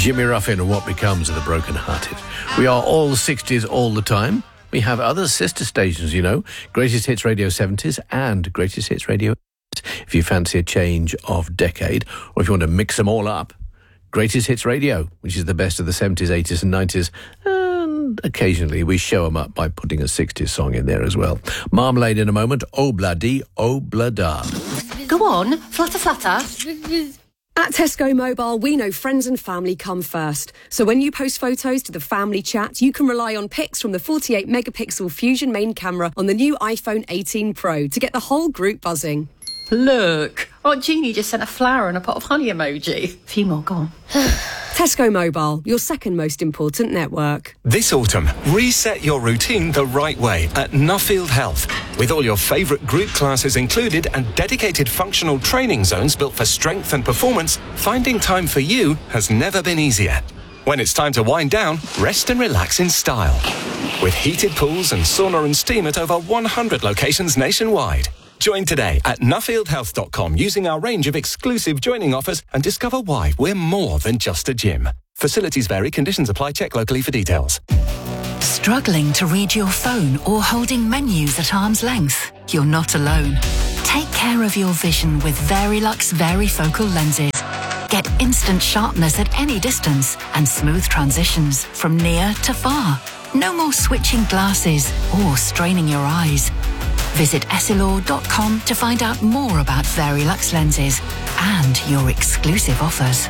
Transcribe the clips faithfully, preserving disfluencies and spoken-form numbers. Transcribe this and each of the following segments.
Jimmy Ruffin and What Becomes of the Broken Hearted. We are all sixties all the time. We have other sister stations, you know, Greatest Hits Radio seventies and Greatest Hits Radio eighties. If you fancy a change of decade, or if you want to mix them all up, Greatest Hits Radio, which is the best of the seventies, eighties and nineties, and occasionally we show them up by putting a sixties song in there as well. Marmalade in a moment, Obladi Oblada. Go on, flutter flutter. At Tesco Mobile, we know friends and family come first. So when you post photos to the family chat, you can rely on pics from the forty-eight megapixel Fusion main camera on the new iPhone eighteen Pro to get the whole group buzzing. Look, Aunt Jeannie just sent a flower and a pot of honey emoji. A few more, go on. Tesco Mobile, your second most important network. This autumn, reset your routine the right way at Nuffield Health. With all your favourite group classes included and dedicated functional training zones built for strength and performance, finding time for you has never been easier. When it's time to wind down, rest and relax in style. With heated pools and sauna and steam at over one hundred locations nationwide. Join today at nuffield health dot com using our range of exclusive joining offers and discover why we're more than just a gym. Facilities vary, conditions apply, check locally for details. Struggling to read your phone or holding menus at arm's length? You're not alone. Take care of your vision with Verilux Varifocal lenses. Get instant sharpness at any distance and smooth transitions from near to far. No more switching glasses or straining your eyes. Visit essilor dot com to find out more about Verilux lenses and your exclusive offers.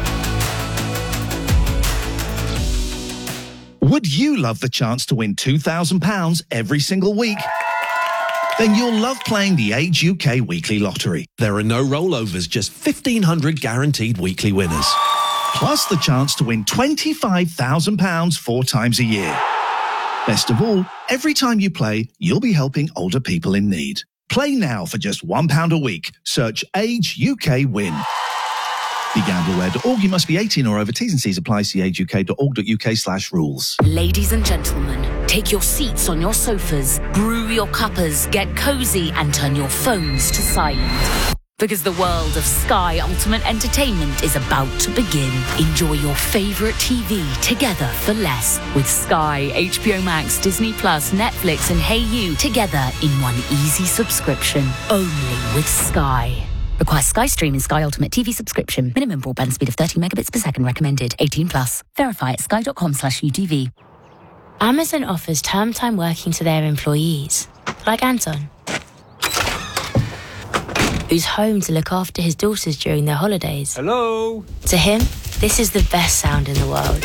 Would you love the chance to win two thousand pounds every single week? Then you'll love playing the Age U K Weekly Lottery. There are no rollovers, just fifteen hundred guaranteed weekly winners. Plus the chance to win twenty-five thousand pounds four times a year. Best of all, every time you play, you'll be helping older people in need. Play now for just one pound a week. Search Age U K Win. Be gambleware dot org. You must be eighteen or over. T's and C's apply. See age u k dot org dot u k slash rules. Ladies and gentlemen, take your seats on your sofas, brew your cuppers, get cosy and turn your phones to silent. Because the world of Sky Ultimate Entertainment is about to begin. Enjoy your favourite T V together for less. With Sky, H B O Max, Disney Plus, Netflix and Hey You together in one easy subscription. Only with Sky. Requires Sky Stream and Sky Ultimate T V subscription. Minimum broadband speed of thirty megabits per second recommended. eighteen plus. Verify at sky dot com slash U T V. Amazon offers term time working to their employees. Like Anton, who's home to look after his daughters during their holidays. Hello? To him, this is the best sound in the world.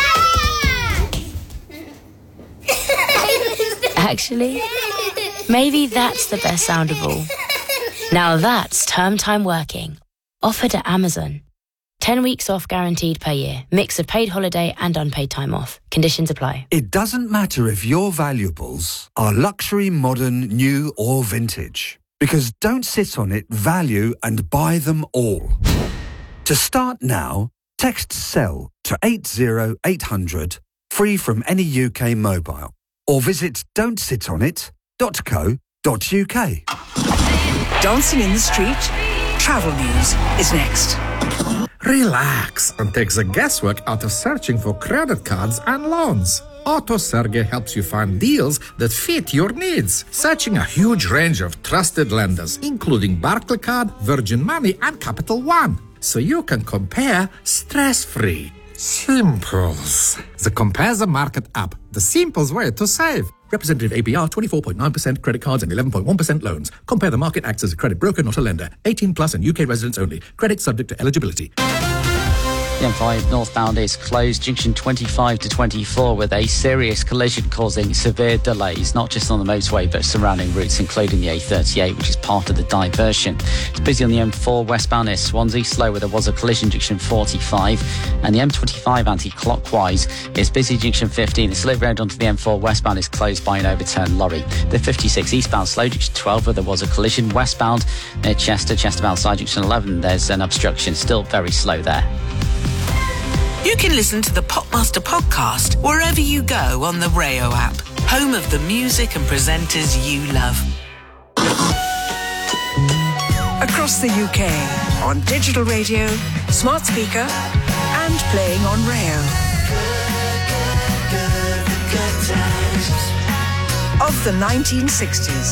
Actually, maybe that's the best sound of all. Now that's term time working. Offered at Amazon. ten weeks off guaranteed per year. Mix of paid holiday and unpaid time off. Conditions apply. It doesn't matter if your valuables are luxury, modern, new or vintage. Because Don't Sit On It value and buy them all. To start now, text SELL to eight zero eight hundred, free from any U K mobile. Or visit don't sit on it dot co dot u k. Dancing in the Street, travel news is next. Relax and take the guesswork out of searching for credit cards and loans. AutoSerge helps you find deals that fit your needs, searching a huge range of trusted lenders, including Barclaycard, Virgin Money, and Capital One, so you can compare stress-free. Simples. The Compare the Market app, the simplest way to save. Representative A P R twenty-four point nine percent credit cards and eleven point one percent loans. Compare the Market acts as a credit broker, not a lender. eighteen plus and U K residents only. Credit subject to eligibility. The M five northbound is closed, junction twenty-five to twenty-four, with a serious collision causing severe delays, not just on the motorway but surrounding routes, including the A thirty-eight, which is part of the diversion. It's busy on the M four westbound near Swansea, slow where there was a collision, junction forty-five, and the M twenty-five anti-clockwise is busy, junction fifteen. The slip road onto the M four westbound is closed by an overturned lorry. The fifty-six eastbound slow, junction twelve, where there was a collision, westbound near Chester, Chester outside junction eleven, there's an obstruction, still very slow there. You can listen to the Popmaster podcast wherever you go on the Rayo app, home of the music and presenters you love. Across the U K, on digital radio, smart speaker, and and playing on Rayo. Of the nineteen sixties,